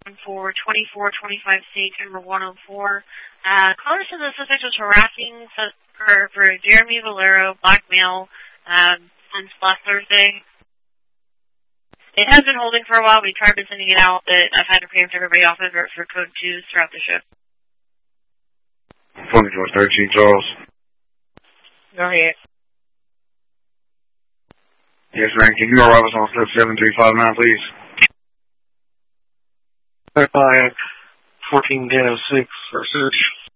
for 2425 state number 104. Caller said the suspect was harassing for Jeremy Valero, black male, since last Thursday. It has been holding for a while. We tried sending it out, but I've had to preempt everybody off of it for code 2s throughout the ship. 2413 Charles. Go ahead. Yes, ma'am. Can you arrive us on slip 7359, please? By 14-06 for search.